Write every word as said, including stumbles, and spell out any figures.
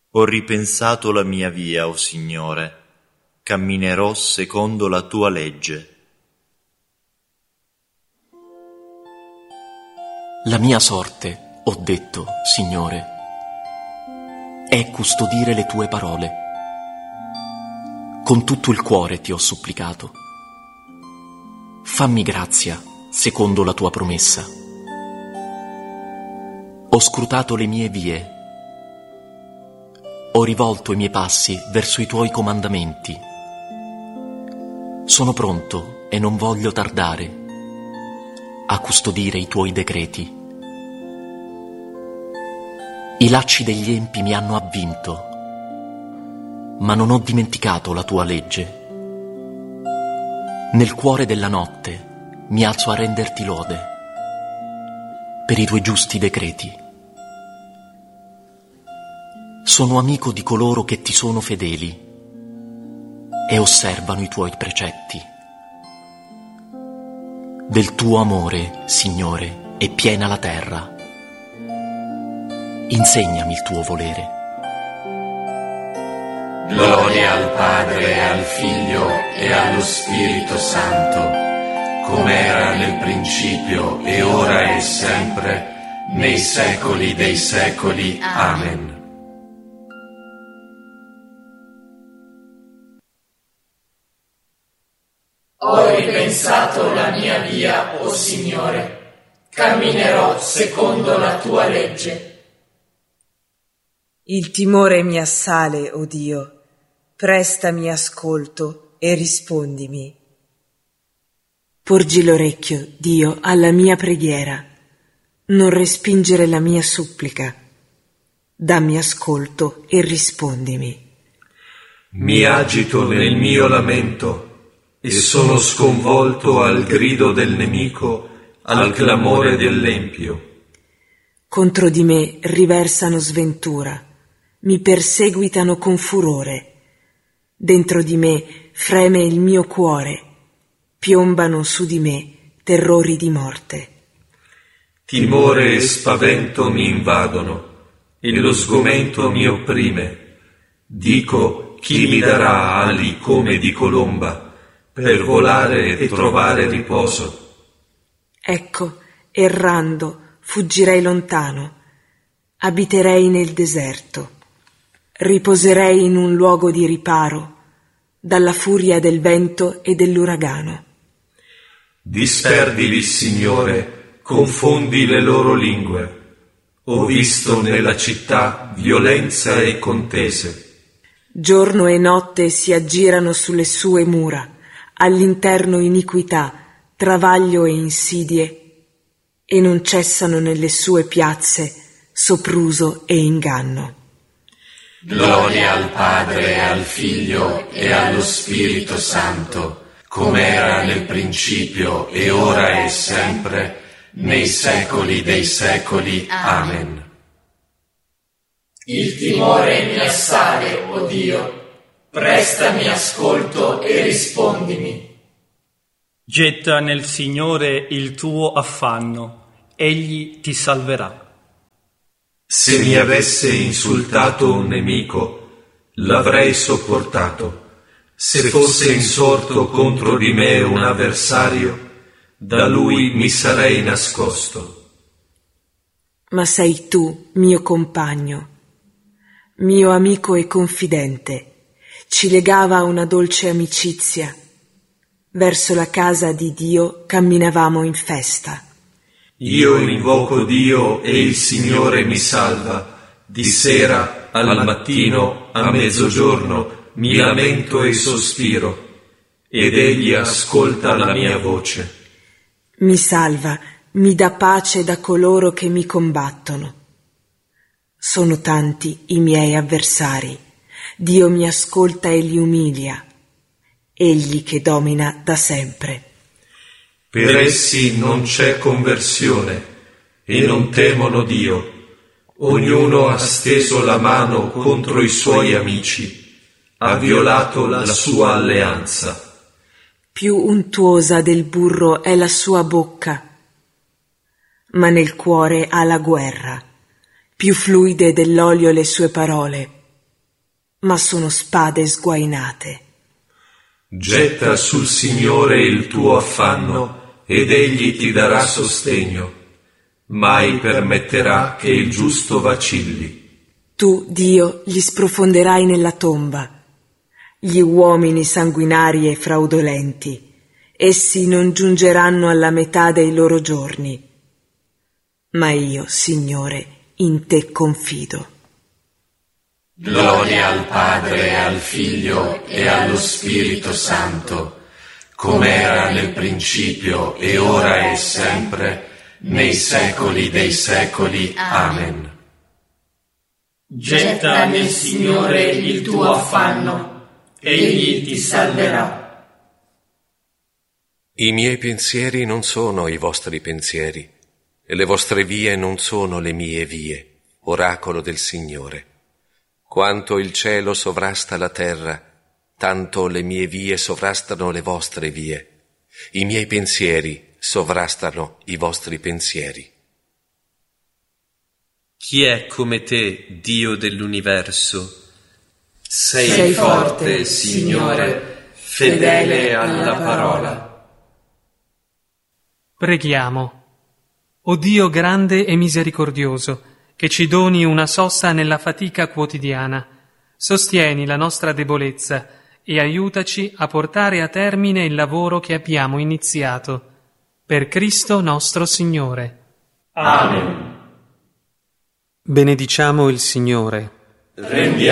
Ho ripensato la mia via, o Signore, camminerò secondo la tua legge. La mia sorte, ho detto, Signore, è custodire le tue parole. Con tutto il cuore ti ho supplicato. Fammi grazia, secondo la tua promessa. Ho scrutato le mie vie. Ho rivolto i miei passi verso i tuoi comandamenti. Sono pronto e non voglio tardare a custodire i tuoi decreti. I lacci degli empi mi hanno avvinto, ma non ho dimenticato la tua legge. Nel cuore della notte mi alzo a renderti lode per i tuoi giusti decreti. Sono amico di coloro che ti sono fedeli e osservano i tuoi precetti. Del tuo amore, Signore, è piena la terra. Insegnami il tuo volere. Gloria al Padre, e al Figlio e allo Spirito Santo, come era nel principio, e ora e sempre, nei secoli dei secoli. Amen. Ho ripensato la mia via, o Signore, camminerò secondo la tua legge. Il timore mi assale, o Dio, prestami ascolto e rispondimi. Porgi l'orecchio, Dio, alla mia preghiera, non respingere la mia supplica. Dammi ascolto e rispondimi. Mi agito nel mio lamento e sono sconvolto al grido del nemico, al clamore dell'empio. Contro di me riversano sventura, mi perseguitano con furore. Dentro di me freme il mio cuore, piombano su di me terrori di morte. Timore e spavento mi invadono e lo sgomento mi opprime. Dico, chi mi darà ali come di colomba per volare e trovare riposo? Ecco, errando, fuggirei lontano, abiterei nel deserto, riposerei in un luogo di riparo dalla furia del vento e dell'uragano. Disperdili, Signore, confondi le loro lingue. Ho visto nella città violenza e contese. Giorno e notte si aggirano sulle sue mura, all'interno iniquità, travaglio e insidie, e non cessano nelle sue piazze sopruso e inganno. Gloria al Padre, e al Figlio e allo Spirito Santo, come era nel principio, e ora e sempre, nei secoli dei secoli. Amen. Il timore mi assale, o Dio, prestami ascolto e rispondimi. Getta nel Signore il tuo affanno, egli ti salverà. Se mi avesse insultato un nemico, l'avrei sopportato. Se fosse insorto contro di me un avversario, da lui mi sarei nascosto. Ma sei tu, mio compagno, mio amico e confidente. Ci legava una dolce amicizia. Verso la casa di Dio camminavamo in festa. Io invoco Dio e il Signore mi salva. Di sera, al mattino, a mezzogiorno, mi lamento e sospiro, ed egli ascolta la mia voce. Mi salva, mi dà pace da coloro che mi combattono. Sono tanti i miei avversari. Dio mi ascolta e li umilia. Egli che domina da sempre. Per essi non c'è conversione e non temono Dio. Ognuno ha steso la mano contro i suoi amici, ha violato la sua alleanza. Più untuosa del burro è la sua bocca, ma nel cuore ha la guerra. Più fluide dell'olio le sue parole, ma sono spade sguainate. Getta sul Signore il tuo affanno, ed Egli ti darà sostegno. Mai permetterà che il giusto vacilli. Tu, Dio, li sprofonderai nella tomba, gli uomini sanguinari e fraudolenti. Essi non giungeranno alla metà dei loro giorni. Ma io, Signore, in te confido. Gloria al Padre, al Figlio e allo Spirito Santo, come era nel principio e ora e sempre, nei secoli dei secoli. Amen. Getta nel Signore il tuo affanno, Egli ti salverà. I miei pensieri non sono i vostri pensieri, e le vostre vie non sono le mie vie, oracolo del Signore. Quanto il cielo sovrasta la terra, tanto le mie vie sovrastano le vostre vie. I miei pensieri sovrastano i vostri pensieri. Chi è come te, Dio dell'universo? Sei, Sei forte, Signore, fedele alla parola. Preghiamo. O Dio grande e misericordioso, che ci doni una sosta nella fatica quotidiana, sostieni la nostra debolezza e aiutaci a portare a termine il lavoro che abbiamo iniziato. Per Cristo nostro Signore. Amen. Benediciamo il Signore. Rendiamo